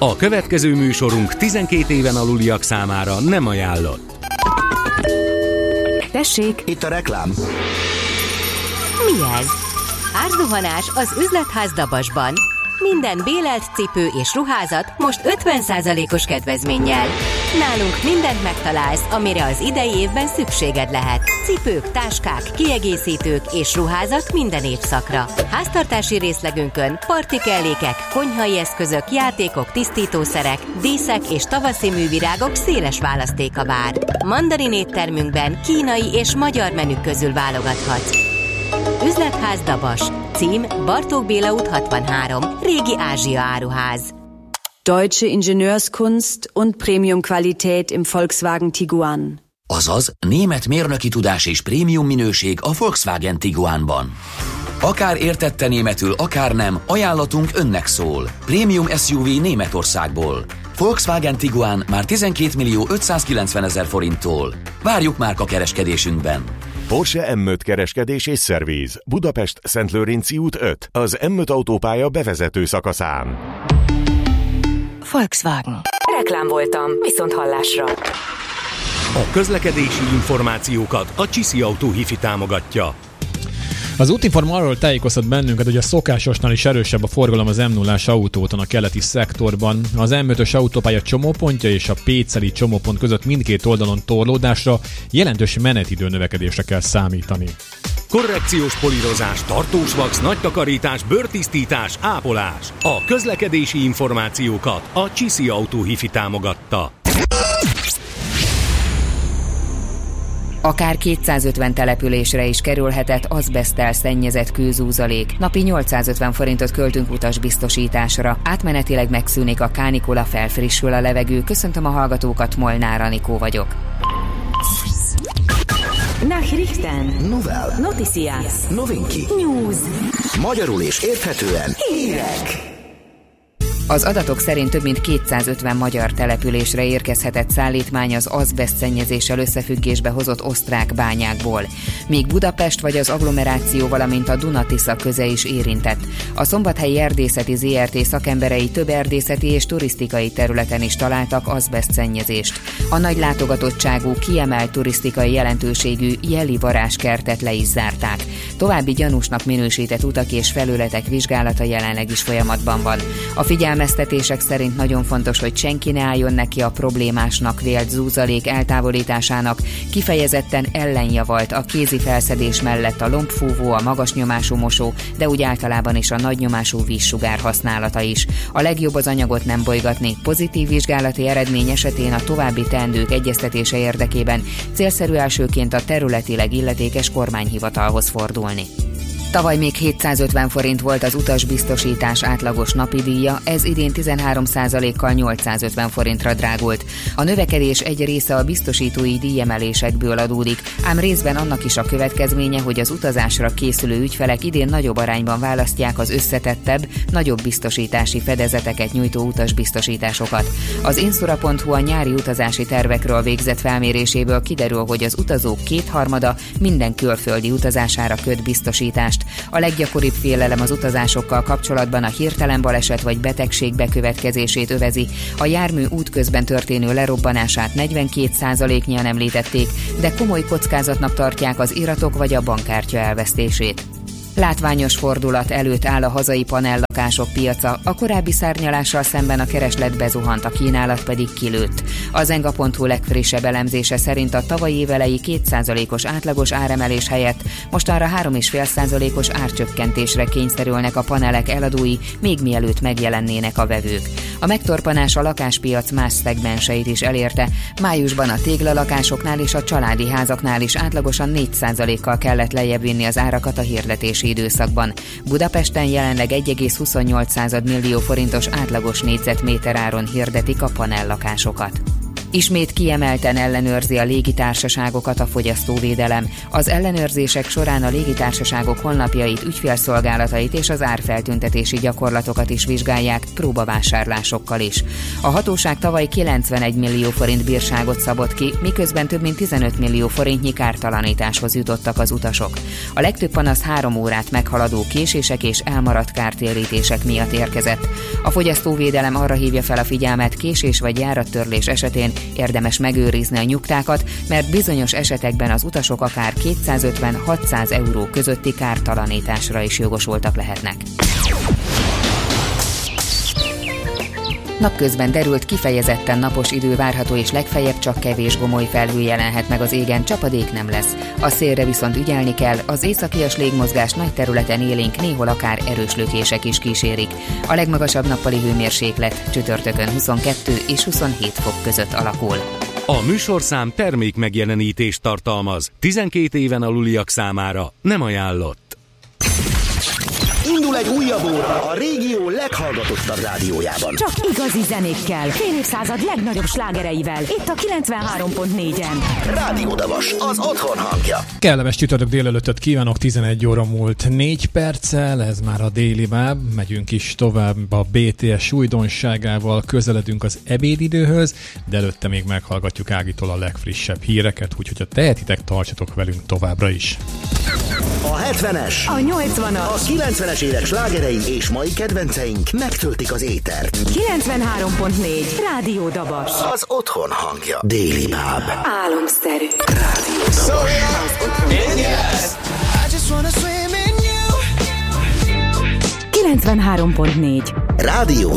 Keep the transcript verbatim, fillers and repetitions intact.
A következő műsorunk tizenkét éven aluliak számára nem ajánlott. Tessék! Itt a reklám. Mi ez? Árzuhanás az üzletház Dabasban. Minden bélelt cipő és ruházat most ötven százalékos kedvezménnyel. Nálunk mindent megtalálsz, amire az idei évben szükséged lehet. Cipők, táskák, kiegészítők és ruházat minden évszakra. Háztartási részlegünkön partikellékek, konyhai eszközök, játékok, tisztítószerek, díszek és tavaszi művirágok széles választéka vár. Mandarin éttermünkben kínai és magyar menük közül válogathatsz. Üzletház Dabas. Cím Bartók Béla út hatvanhárom. Régi Ázsia áruház. Deutsche Ingenieurskunst und Premium-Qualität im Volkswagen Tiguan. Azaz, német mérnöki tudás és prémium minőség a Volkswagen Tiguanban. Akár értette németül, akár nem, ajánlatunk önnek szól. Prémium es u vé Németországból. Volkswagen Tiguan már tizenkét millió ötszázkilencvenezer forinttól. Várjuk márka kereskedésünkben. Porsche em öt kereskedés és szerviz. Budapest Szentlőrinci út öt. Az em öt autópálya bevezető szakaszán. Volkswagen. Reklám voltam, viszont hallásra. A közlekedési információkat a Csiszi Autó Hifi támogatja. Az Útinform arról tájékoztat bennünket, hogy a szokásosnál is erősebb a forgalom az em nullás autóúton a keleti szektorban. Az em ötös autópálya csomópontja és a Péceli csomópont között mindkét oldalon torlódásra, jelentős menetidő növekedésre kell számítani. Korrekciós polírozás, tartós vax, nagy takarítás, bőrtisztítás, ápolás. A közlekedési információkat a Csiszi Autó Hifi támogatta. Akár kétszázötven településre is kerülhetett azbeszttel szennyezett kőzúzalék. Napi nyolcszázötven forintot költünk utasbiztosításra. Átmenetileg megszűnik a kánikula, felfrissül a levegő. Köszöntöm a hallgatókat, Molnár Anikó vagyok. Nachrichten. Novel. Noticias. Novinki. News. Magyarul és érthetően. Hírek. Az adatok szerint több mint kétszázötven magyar településre érkezhetett szállítmány az azbeszt szennyezéssel összefüggésbe hozott osztrák bányákból. Míg Budapest vagy az agglomeráció, valamint a Duna-Tisza köze is érintett. A Szombathelyi Erdészeti zé er té szakemberei több erdészeti és turisztikai területen is találtak azbeszt szennyezést. A nagy látogatottságú, kiemelt turisztikai jelentőségű Jeli varázskertet le is zárták. További gyanúsnak minősített utak és felületek vizsgálata jelenleg is folyamatban van. A figyelmeztetések szerint nagyon fontos, hogy senki ne álljon neki a problémásnak vélt zúzalék eltávolításának, kifejezetten ellenjavalt a kézi felszedés mellett a lombfúvó, a magas nyomású mosó, de úgy általában is a nagy nyomású vízsugár használata is. A legjobb az anyagot nem bolygatni, pozitív vizsgálati eredmény esetén a további teendők egyeztetése érdekében célszerű elsőként a területileg illetékes kormányhivatalhoz fordulni. Tavaly még hétszázötven forint volt az utasbiztosítás átlagos napi díja, ez idén tizenhárom százalékkal nyolcszázötven forintra drágult. A növekedés egy része a biztosítói díjemelésekből adódik, ám részben annak is a következménye, hogy az utazásra készülő ügyfelek idén nagyobb arányban választják az összetettebb, nagyobb biztosítási fedezeteket nyújtó utasbiztosításokat. Az insura pont hu a nyári utazási tervekről végzett felméréséből kiderül, hogy az utazók kétharmada minden külföldi utazására köt biztosítást. A leggyakoribb félelem az utazásokkal kapcsolatban a hirtelen baleset vagy betegség bekövetkezését övezi. A jármű útközben történő lerobbanását negyvenkét százaléknyian említették, de komoly kockázatnak tartják az iratok vagy a bankkártya elvesztését. Látványos fordulat előtt áll a hazai panellakások piaca, a korábbi szárnyalással szemben a kereslet bezuhant, a kínálat pedig kilőtt. A zenga pont hu legfrissebb elemzése szerint a tavalyi évelei két százalékos átlagos áremelés helyett mostanra három egész öt százalékos árcsökkentésre kényszerülnek a panelek eladói, még mielőtt megjelennének a vevők. A megtorpanás a lakáspiac más szegmenseit is elérte. Májusban a téglalakásoknál és a családi házaknál is átlagosan négy százalékkal kellett lejjebb vinni az árakat a hirdetési időszakban. Budapesten jelenleg egy egész huszonnyolc millió forintos átlagos négyzetméter áron hirdetik a panellakásokat. Ismét kiemelten ellenőrzi a légitársaságokat a fogyasztóvédelem. Az ellenőrzések során a légitársaságok honlapjait, ügyfélszolgálatait és az árfeltüntetési gyakorlatokat is vizsgálják, próbavásárlásokkal is. A hatóság tavaly kilencvenegy millió forint bírságot szabott ki, miközben több mint tizenöt millió forintnyi kártalanításhoz jutottak az utasok. A legtöbb panasz három órát meghaladó késések és elmaradt kártérítések miatt érkezett. A fogyasztóvédelem arra hívja fel a figyelmet, késés vagy járattörlés esetén érdemes megőrizni a nyugtákat, mert bizonyos esetekben az utasok akár kétszázötven-hatszáz euró közötti kártalanításra is jogosultak lehetnek. Napközben derült, kifejezetten napos idő várható, és legfeljebb csak kevés gomoly felhő jelenhet meg az égen, csapadék nem lesz. A szélre viszont ügyelni kell, az északias légmozgás nagy területen élénk, néhol akár erős lökések is kísérik. A legmagasabb nappali hőmérséklet csütörtökön huszonkettő és huszonhét fok között alakul. A műsorszám termék megjelenítést tartalmaz. tizenkét éven aluliak számára nem ajánlott. Indul egy újabb óra a régió leghallgatottabb rádiójában. Csak igazi zenékkel, fél évszázad legnagyobb slágereivel. Itt a kilencvenhárom pont négyen. Rádió Dabas, az otthon hangja. Kellemes csütörtök délelőttöt kívánok, tizenegy óra múlt négy perccel, ez már a déli báb. Megyünk is tovább a bé té es újdonságával, közeledünk az ebédidőhöz, de előtte még meghallgatjuk Ágitól a legfrissebb híreket, úgyhogy ha tehetitek, tartsatok velünk továbbra is. A hetvenes, a nyolcvanas, a kilencvenes évek slágerei és mai kedvenceink megtöltik az étert. kilencvenhárom pont négy. Rádió Dabas. Az otthon hangja. Déli báb. Álomszerű. Rádió Dabas. kilencvenhárom pont négy. Rádió